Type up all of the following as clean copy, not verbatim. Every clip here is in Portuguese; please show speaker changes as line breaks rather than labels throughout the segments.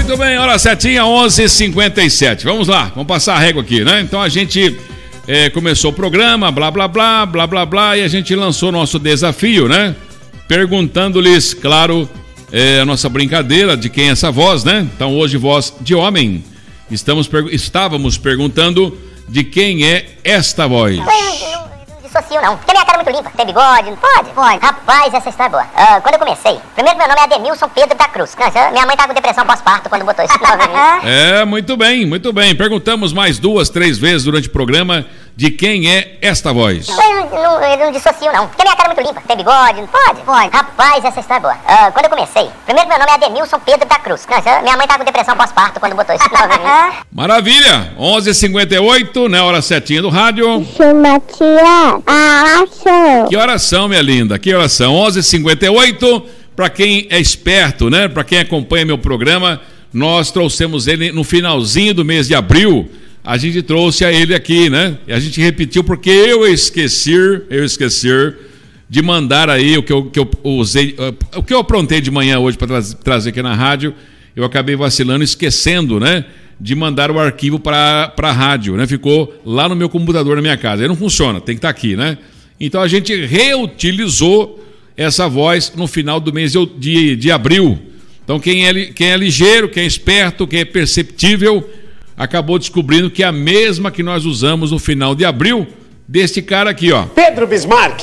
Muito bem, hora certinha, 11h57. Vamos lá, vamos passar a régua aqui, né? Então a gente começou o programa, blá, blá, blá, blá, blá, blá, e a gente lançou nosso desafio, né? Perguntando-lhes, claro, a nossa brincadeira de quem é essa voz, né? Então hoje, voz de homem. Estávamos perguntando de quem é esta voz.
Dissocio não, porque minha cara é muito limpa, tem bigode, não pode? Pode. Rapaz, essa história é boa. Quando eu comecei, primeiro meu nome é Ademilson Pedro da Cruz. Minha mãe tava com depressão pós-parto quando botou esse nome em mim.
Muito bem, muito bem. Perguntamos mais 2, 3 vezes durante o programa de quem é esta voz.
Eu não dissocio não, porque minha cara é muito limpa, tem bigode, não pode? Pode. Rapaz, essa história é boa. Quando eu comecei, primeiro meu nome é Ademilson Pedro da Cruz. Minha mãe tava com depressão pós-parto quando botou esse nome em mim.
Maravilha, 11h58, né? Hora certinha do rádio.
Chama tia, a oração.
Que oração, minha linda, que oração. 11h58, para quem é esperto, né? Para quem acompanha meu programa, nós trouxemos ele no finalzinho do mês de abril. A gente trouxe a ele aqui, né? E a gente repetiu porque eu esqueci de mandar aí o que eu usei, o que eu aprontei de manhã hoje para trazer aqui na rádio. Eu acabei vacilando, esquecendo, né? De mandar o arquivo para a rádio, né? Ficou lá no meu computador na minha casa. Aí não funciona, tem que estar aqui, né? Então a gente reutilizou essa voz no final do mês de abril. Então quem é ligeiro, quem é esperto, quem é perceptível, acabou descobrindo que é a mesma que nós usamos no final de abril deste cara aqui, ó.
Pedro Bismarck.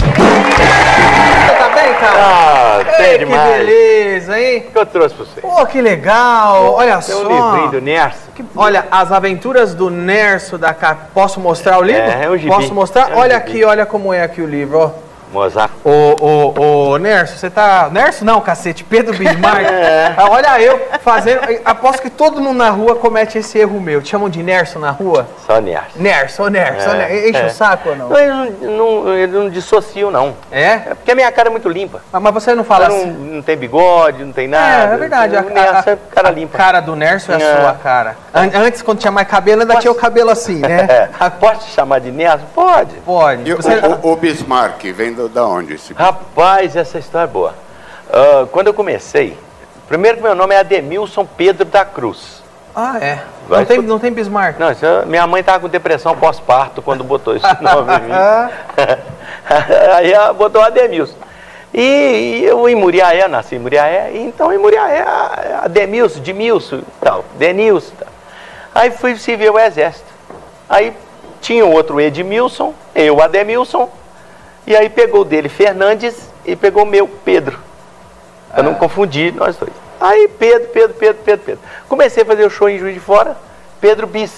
Tá bem, cara?
Tem demais.
Que beleza, hein?
O que eu trouxe pra você?
Pô, que legal. Olha
Tem
só.
um livrinho do Nerso.
Olha, As Aventuras do Nerso da Cap... Posso mostrar o livro?
É um gibi.
Posso mostrar?
É um
olha
gibi.
aqui, olha como é aqui o livro, ó.
Mozart.
Ô, Nerso, você tá... Nerso não, cacete, Pedro Bismarck. Olha eu fazendo... Aposto que todo mundo na rua comete esse erro meu. Te chamam de Nerso na rua?
Só Nerso.
Nerso. Enche o saco ou não?
Não, eu não dissocio, não.
É?
É porque a minha cara é muito limpa.
Mas você não fala assim...
Não tem bigode, não tem nada.
É verdade.
O Nerso é cara limpa.
A cara do Nerso é a sua cara. Antes, quando tinha mais cabelo, ainda tinha o cabelo assim, né?
Pode te chamar de Nerso? Pode.
Pode.
E o Bismarck vem da onde?
Rapaz, essa história é boa. Quando eu comecei, primeiro que meu nome é Ademilson Pedro da Cruz.
Ah, é?
Vai
Não tem Bismarck?
Não, minha mãe estava com depressão pós-parto quando botou esse nome em mim. Aí ela botou Ademilson. E eu em Muriaé, nasci em Muriaé, então em Muriaé, Ademilson, Demilson e tal, Denilson e tal. Aí fui servir o exército. Aí tinha o outro Edmilson, eu Ademilson, e aí pegou o dele Fernandes e pegou o meu Pedro. Eu não confundi nós dois. Aí Pedro. Comecei a fazer o show em Juiz de Fora, Pedro Bis.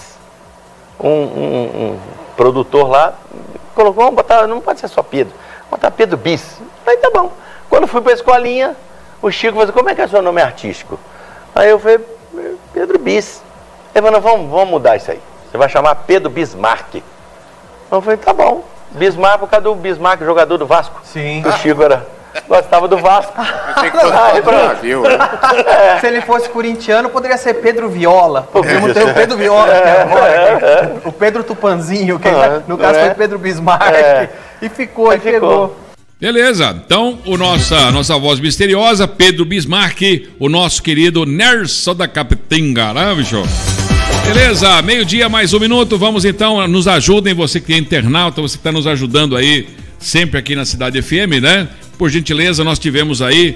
Um produtor lá colocou, vamos botar, não pode ser só Pedro, vamos botar Pedro Bis. Aí tá bom. Quando fui pra escolinha, o Chico falou, como é que é o seu nome artístico? Aí eu falei, Pedro Bis. Ele falou, vamos mudar isso aí. Você vai chamar Pedro Bismarck. Eu falei, tá bom. Bismarck, por causa do Bismarck, jogador do Vasco.
Sim.
O Chico gostava do Vasco.
Tem que fosse Brasil, né?
Se ele fosse corintiano, poderia ser Pedro Viola. Podemos ter o Pedro Viola, que é agora, o Pedro Tupanzinho, que no caso foi Pedro Bismarck. E ficou, ele pegou.
Beleza, então nossa voz misteriosa, Pedro Bismarck, o nosso querido Nerso da Capitinga, né, bicho? Beleza, meio-dia, mais 1 minuto, vamos então, nos ajudem, você que é internauta, você que está nos ajudando aí, sempre aqui na Cidade FM, né? Por gentileza, nós tivemos aí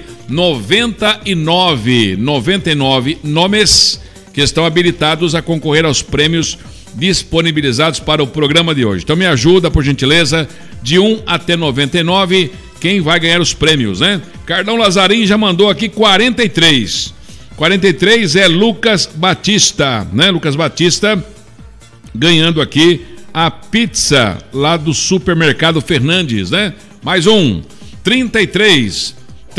99 nomes que estão habilitados a concorrer aos prêmios disponibilizados para o programa de hoje. Então me ajuda, por gentileza, de 1 até 99, quem vai ganhar os prêmios, né? Cardão Lazarim já mandou aqui 43. 43 é Lucas Batista, né? Lucas Batista ganhando aqui a pizza lá do supermercado Fernandes, né? Mais um. 33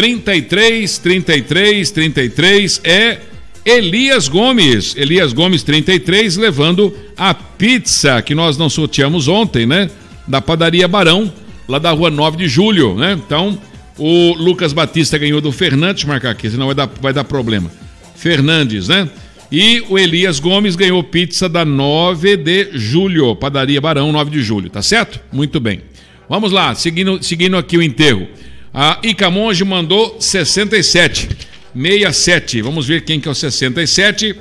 é Elias Gomes. Elias Gomes 33 levando a pizza que nós não sorteamos ontem, né? Da padaria Barão, lá da rua 9 de julho, né? Então, o Lucas Batista ganhou do Fernandes, marcar aqui, senão vai dar problema. Fernandes, né? E o Elias Gomes ganhou pizza da 9 de julho, padaria Barão, 9 de julho, tá certo? Muito bem. Vamos lá, seguindo aqui o enterro. A Ica Monge mandou 67. 67. Vamos ver quem que é o 67.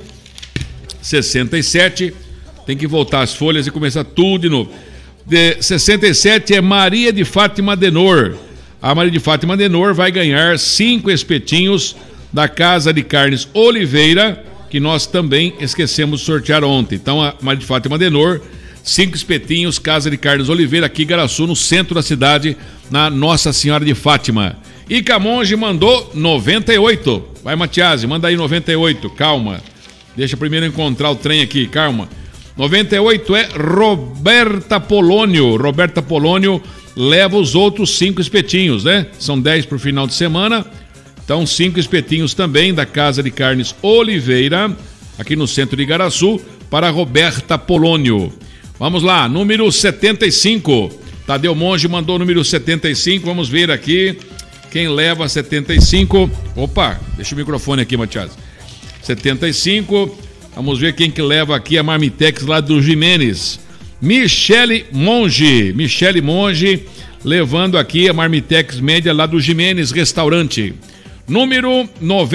67. Tem que voltar as folhas e começar tudo de novo. 67 é Maria de Fátima Denor. A Maria de Fátima Denor vai ganhar 5 espetinhos da Casa de Carnes Oliveira, que nós também esquecemos de sortear ontem. Então, a Maria de Fátima Denor, 5 espetinhos, Casa de Carnes Oliveira, aqui em Igaraçu, no centro da cidade, na Nossa Senhora de Fátima. E Camonge mandou 98. Vai, Matiasi, manda aí 98, calma. Deixa primeiro encontrar o trem aqui, calma. 98 é Roberta Polônio. Roberta Polônio leva os outros 5 espetinhos, né? São 10 pro final de semana. Então, 5 espetinhos também da Casa de Carnes Oliveira, aqui no centro de Igaraçu, para Roberta Polônio. Vamos lá, número 75. Tadeu Monge mandou o número 75. Vamos ver aqui quem leva 75. Opa, deixa o microfone aqui, Matias. 75. Vamos ver quem que leva aqui a Marmitex lá do Jimenez. Michele Monge. Michele Monge levando aqui a Marmitex média lá do Jimenez Restaurante. Número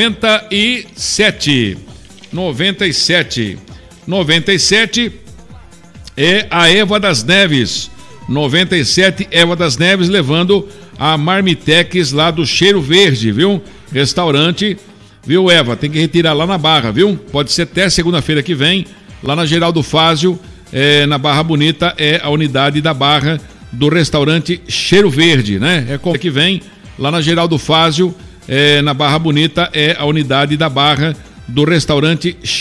97. 97. 97 é a Eva das Neves. 97, Eva das Neves levando a Marmitex lá do Cheiro Verde, viu? Restaurante. Viu, Eva? Tem que retirar lá na Barra, viu? Pode ser até segunda-feira que vem, lá na Geraldo Fázio, na Barra Bonita, é a unidade da Barra do restaurante Cheiro Verde, né? É como que vem, lá na Geraldo Fázio, na Barra Bonita, é a unidade da Barra do restaurante